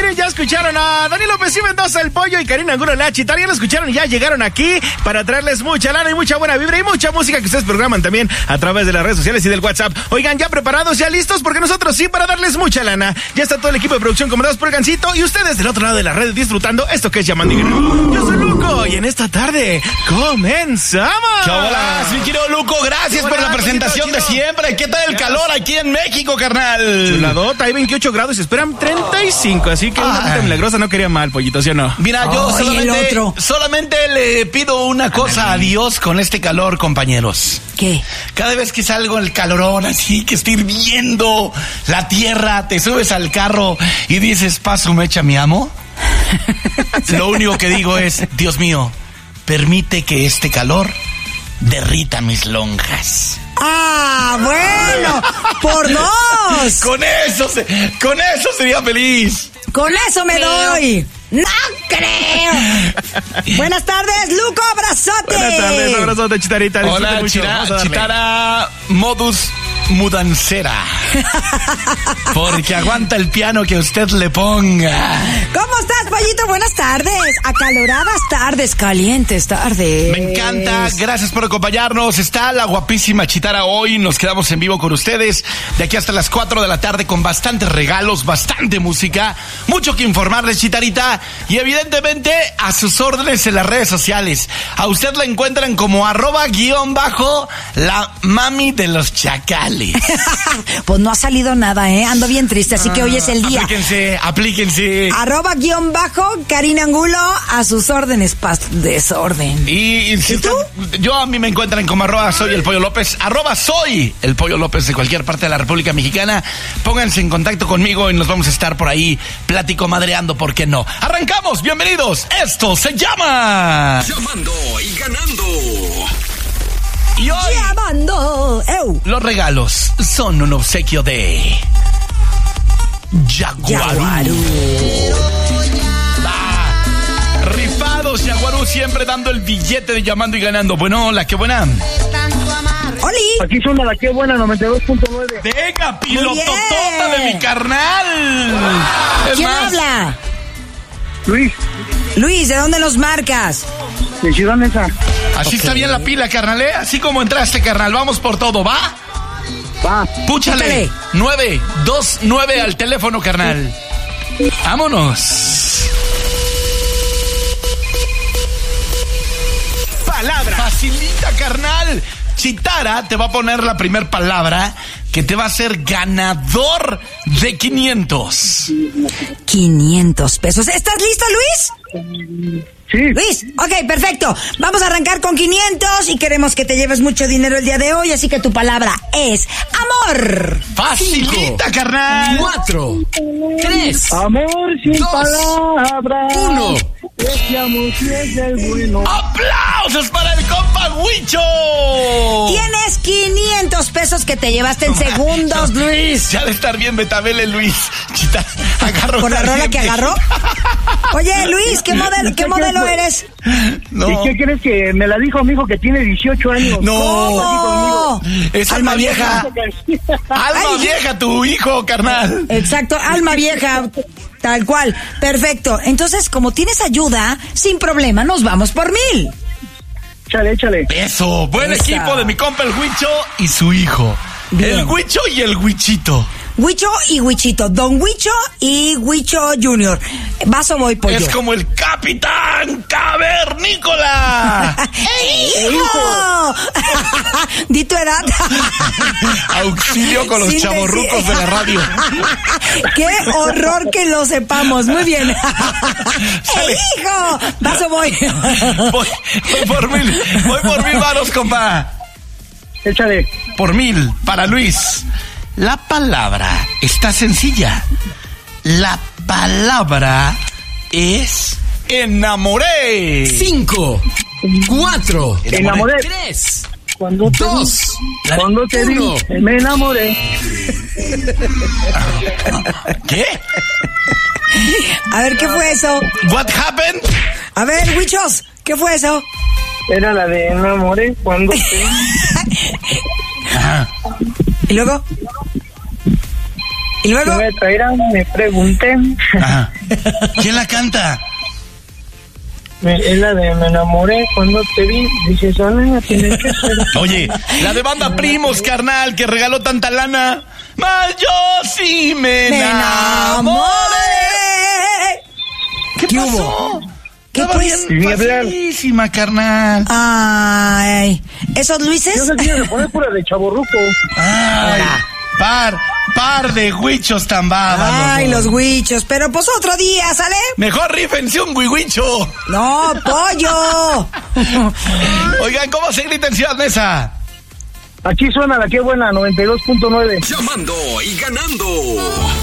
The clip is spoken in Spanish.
miren, ya escucharon a Dani López y Mendoza, el Pollo, y Karina Angulo, la Chitara. Ya lo escucharon y ya llegaron aquí para traerles mucha lana y mucha buena vibra y mucha música que ustedes programan también a través de las redes sociales y del WhatsApp. Oigan, ¿ya preparados, ya listos? Porque nosotros sí, para darles mucha lana. Ya está todo el equipo de producción comandados por Gancito y ustedes del otro lado de la red disfrutando esto que es Llamando y Ganando. Yo soy Luco y en esta tarde comenzamos. Hola, mi querido Luco, gracias por la presentación de siempre. ¿Qué tal el calor aquí en México, carnal? Chuladota, hay 28 grados y esperan 35, así que una puta milagrosa no quería mal, Pollito, ¿sí o no? Mira, yo solamente le pido una cosa a Dios con este calor, compañeros. ¿Qué? Cada vez que salgo el calorón así, que estoy hirviendo la tierra, te subes al carro y dices, paso, mecha, mi amo. Lo único que digo es, Dios mío, permite que este calor derrita mis lonjas. ¡Ah, bueno! ¡Por dos! Con eso sería feliz. ¡Con eso me doy! ¡No creo! Buenas tardes, Luco, abrazote. Buenas tardes, abrazote, Chitarita. Hola, Chitara, modus mudancera. Porque aguanta el piano que usted le ponga. ¿Cómo estás, Pollito? Buenas tardes. Acaloradas tardes, calientes tardes. Me encanta, gracias por acompañarnos. Está la guapísima Chitara hoy. Nos quedamos en vivo con ustedes de aquí hasta las 4 de la tarde con bastantes regalos, bastante música, mucho que informarles, Chitarita. Y evidentemente a sus órdenes en las redes sociales. A usted la encuentran como @ la mami de los chacales. Pues no ha salido nada, Ando bien triste, así que hoy es el día. Aplíquense. @ Karina Angulo, a sus órdenes, desorden. ¿Y tú? A mí me encuentran como @soy el Pollo López, @soy el Pollo López de cualquier parte de la República Mexicana. Pónganse en contacto conmigo y nos vamos a estar por ahí platico madreando, ¿por qué no? ¡Arrancamos! ¡Bienvenidos! Esto se llama... Llamando y Ganando. Y hoy, los regalos son un obsequio de Yaguarú. Rifados, Yaguarú, siempre dando el billete de Llamando y Ganando. Bueno, hola, qué buena. ¡Oli! Aquí son la que buena, 92.9. Venga, pilototota de mi carnal. ¿Quién habla? Luis, ¿de dónde nos marcas? de Ciudad Neza. Así está bien la pila, carnal, Así como entraste, carnal. Vamos por todo, ¿va? Va. Púchale. 929 al teléfono, carnal. Vámonos. Palabra. Facilita, carnal. Chitara te va a poner la primer palabra que te va a hacer ganador de 500. 500 pesos. ¿Estás listo, Luis? Sí. Luis, ok, perfecto. Vamos a arrancar con 500 y queremos que te lleves mucho dinero el día de hoy, así que tu palabra es amor. Facilita, carnal. 4, 3, Amor sin 2, palabras. 1. Ese amor sí es el bueno. ¡Aplausos para el compa Huicho! Tienes 500 pesos que te llevaste en segundos, Luis. Ya de estar bien Betabel, Luis. Chita, agarro. ¿Por la rola que agarró? Oye, Luis, ¿qué modelo eres? No. ¿Y qué crees que me la dijo mi hijo que tiene 18 años? No. ¿Cómo? Es alma vieja. Alma vieja tu hijo, carnal. Exacto, alma vieja. Tal cual. Perfecto. Entonces, como tienes ayuda, sin problema, nos vamos por 1000. Échale. Eso. Buen Esa. equipo de mi compa el Huicho y su hijo. Bien. El Huicho y el Huichito. Huicho y Huichito. Don Huicho y Huicho Junior. Vaso voy, pollo. Es como el Capitán Cavernícola. ¡Hijo! Di tu edad. Auxilio con los chavorrucos de la radio. ¡Qué horror que lo sepamos! Muy bien. ¡Hijo! Vaso voy. Voy por 1000. Voy por 1000 varos, compa. Échale. Por 1000 para Luis. La palabra está sencilla. La palabra es enamoré. 5, 4, Enamoré. 3, Cuando te 2, Cuando te vi, 1. me enamoré. ¿Qué? A ver, ¿qué fue eso? What happened? A ver, Huichos, ¿qué fue eso? Era la de enamoré cuando te... ¿Y luego? Y luego, ¿qué me traerán? Me pregunté. Ajá. ¿Quién la canta? Es la de me enamoré cuando te vi. Dice, Sonia, tienes que ser. Oye, la de Banda Primos, carnal, que regaló tanta lana. Más yo sí me enamoré. ¿Qué ¿Qué pasó? hubo? ¿Qué Estaba pues? bien Ni hablar. facilísima, carnal. Ay, ¿esos Luises? Yo se quiero poner pura de chavorruco. Ay, par de huichos tan bárbaros. Ay, los huichos. Pero pues otro día, ¿sale? Mejor rífense un huihuicho. No, pollo. Oigan, ¿cómo se grita en Ciudad Neza? Aquí suena la que buena, 92.9. Llamando y ganando.